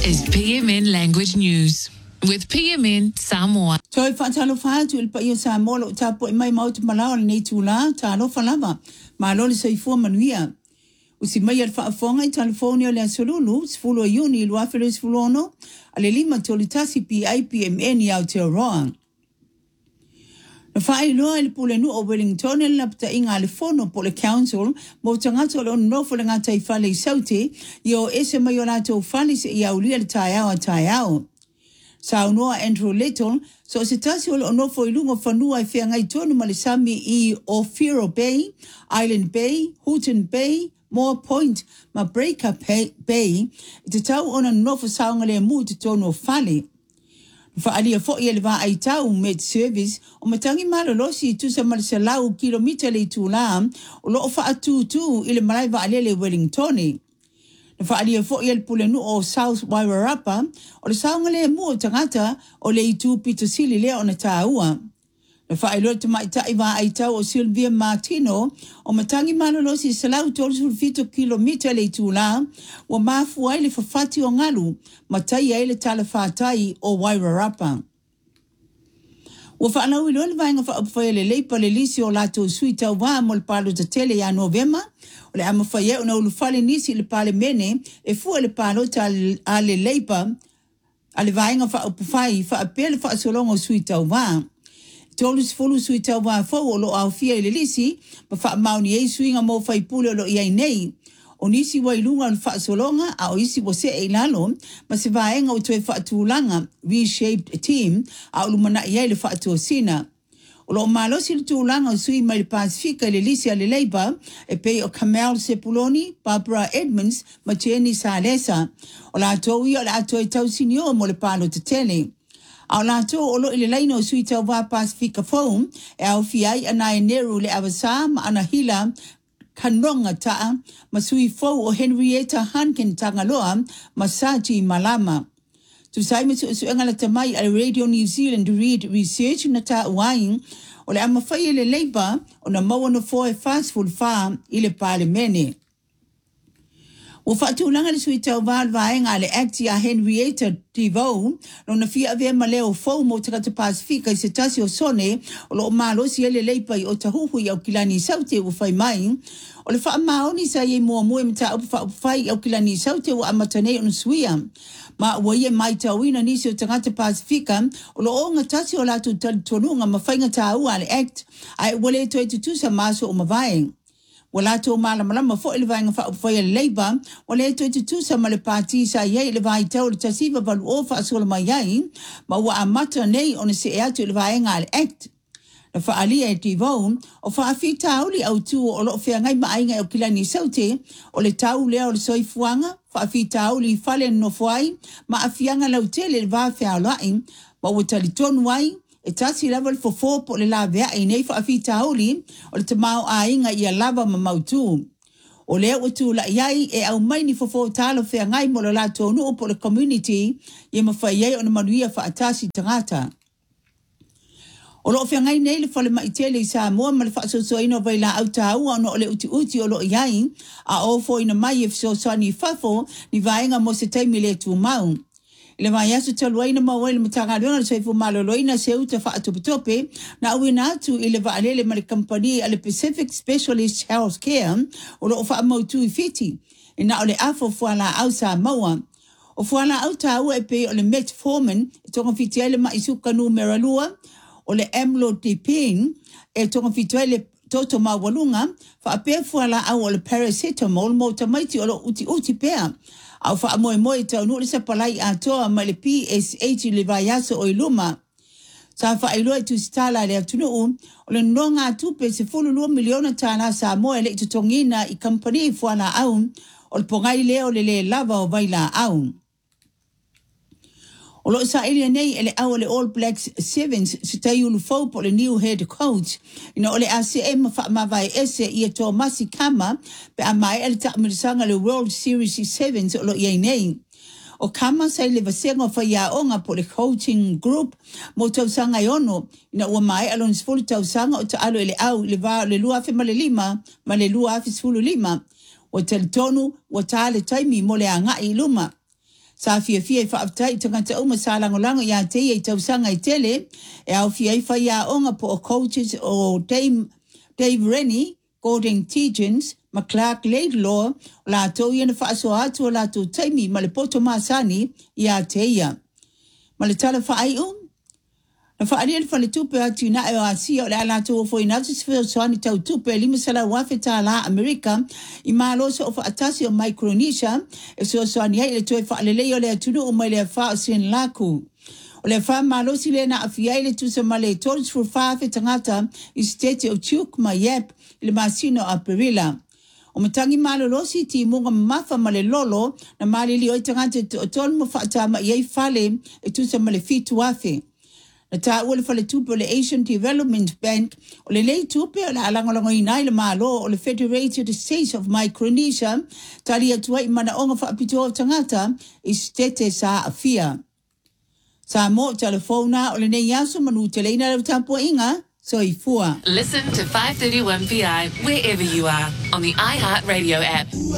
is PMN Language News with PMN Samoa. Toi whaatalo whaatu il pa ia Samoa lo tapo i mai mautu malao nei tūla tālo whalama ma loli soifua manuia. Usi mai al whaafonga i telefoni o lea solulu, sifulu o iuni ilu awhelu sifulu ono, ale lima tolitasi PIPMN i Aotearoa. Na whae loa ili pule nu o Wellington ili lapta inga ale fono po le council mo tangata o nofo le ngata i whale i saute i o ese mai o lato o whale se i aulia le taiao a taiao. Sa unoa Andrew Little, so se tasi o nofo i lungo whanua i whea ngai tonu malisami i Ofiro Bay, Island Bay, Houghton Bay, Moore Point, ma Breaker Bay, i te tau ona nofo saunga le mu te tonu o whale. Whaalia fo i ele wā ai tau med service o matangi malolosi i tusa malisalau kilomita le tūla o loo whaatūtū i le marai waalia le Wellingtoni. Na whaalia fo i ele pulenu o South Wairarapa o le saunga le mua tangata o le itu Pitusili lea o na tāua. Na whaelua te maitai wā ai tau o Sylvia Martino o matangi malolosi i salau tolu fito kilomita le tūla wa mafua i le whawhati o ngalu matai ai le tala whātai o Wairarapa. Wa whaanau i lona vaenga whaapawhai le leipa le lisi o lato sui tau wā mo le palo ta tele ya Novema o le amawhai e una ulufale nisi le pale mene e fua le palo ta a le leipa a le vaenga whaapawhai whaapele whaasolongo sui tau wā. Tolu sifulu sui tau wā fau o lo au fia i le lisi ma wha mauni ei suinga mo whai pule o lo iai nei. O nisi wailunga o wha solonga a o isi wo se e lalo ma se vaenga o tue wha tūlanga reshaped team a o lumana iai le wha tuosina. O lo malosi le tūlanga o sui mai le Pasifika i le lisi a le Labour e pei o Kamal Sepuloni, Barbara Edmonds ma Jenny Salesa. O la atou i o la atou e tau sinio mo le palo te tele. Au lato o lo ile laino sui tau wā Pasifika Foam e au fiai ana e neru le awasa ma ana hila kanronga taa ma sui fau o Henrietta Hankin Tangaloa ma Saji Malama. Tu sai me su engala tamai a Radio New Zealand read research na taa uaing o le ama whai le Labour o na maua no foe fast food farm i le Parlemene. O whaatūlanga le sui tau vaenga le acti a Henrietta Devoe no na fia avea ma leo fau mo takata Pasifika i se tasi o sone o lo malosi ele leipa i o tahuhu i au kilani saute o whai mai o le wha maoni sa ye mua mue mta upa whai au kilani saute o amatanei o nusuia ma ua ie mai tauina nisi o takata Pasifika o lo o ngatasi o latu tonunga ma whainga taua le act ai wale toi tutusa maso o mawaeng. Wala to malama fo ile vaenga fa le Labour wala to tusa ma le party sa ye le vai tau le tasiva valu o fa sola mai ai ma wa amata nei ona se e atu le vaenga le act na fa ali e tivon o fa fita uli au tu o lo fe ngai mai ngai o kilani saute o le tau le o le soifuanga fa fita uli fale no foi ma afianga la utele le va fe alai ma utali ton wai e tasi level for 4 po le la vea e nei fa afita hauli o le tamau a inga i a lava ma mautu. O lea watu la iai e au maini for 4 talo fea ngai mo le la tonu o po le community i ma fai iai o na manuia fa atasi tangata. O lo fea ngai nei le fale maitele i Samoa ma le fa so ino vai la au taua o le uti o lo iai a ofo ina mai e so sani fafo ni vaenga mo se taimi le tu mau. Le mai asu taluaina mawai le matangaloina le soifu maloloina se uta whaatopitope na awina atu i le vaalele ma le kampani a le Pacific Specialist Health Care o lo wha amautu i fiti. E na o le afo fuala au Samoa. O fuala au taua e pe o le metformin e tonga fiti ele ma isuka numera lua o le amlodipine e tonga fiti ele toto mawalunga fa ape fuala au o le paracetamol mo tamaiti o lo uti pea. Au wha moe tau nuri sa palai a toa ma le PSH le vaiaso o iluma. Sa wha ilua tu stala le atunu o le nonga tupe se fululua miliona tana sa moe le tutongina i kampani i fuana au o le pongai leo le lava o vaila au. O lo sa ilia nei ele au le All Blacks Sevens se tai ulu fau po le new head coach. Ina o le ACM wha mawai ese i a tō masi kama pe a mai ele ta amirisanga le World Series Sevens o lo iei nei. O kama sa ile vasenga whai a onga po le coaching group mo tau sanga i ono. Ina ua mai alon sifulu tau sanga o ta alo ele au le lua afe ma le lima ma le lua afe sifulu lima. O tele tonu o ta ale taimi mo le anga i luma. Sa fia whaatai tangata uma sa langolango ia te i tausanga I tele, e au fia I whaia onga po o coaches o Dave Rennie, Gordon Tegens, McClark Laidlaw, la tau ia na whaaso atu o la tau taimi ma le poto masani ia te ia. Ma le tala whaaiu, na whaaria le whale tupe atu na e o Asia o le ala tau o fwoi natu sifeo soani tau tupe lima sala wafe ta la Amerika I maalosa o whaatasi o Micronesia e so soani hei le toe whaalelei o le atunu o mai le wha o sin laku. O le wha maalosi le na afiai le tusa ma le toris for whaafe tangata I state o Chuk ma Yep le masino a Perila. O matangi malolosi ti munga mafa ma le lolo na malili o tangata o tolu mo whaatama iei whale e tusa ma le fitu wafe. Na ta ua le whale tupe o le Asian Development Bank o le lei tupe o le alangalango inai le malo o le Federated States of Micronesia tali atua I mana onga whaapito o tangata I stete sa afia. Sa mo telefona o le nei yaso manu teleina le tapua inga so I fua. Listen to 531 PI wherever you are on the iHeartRadio app.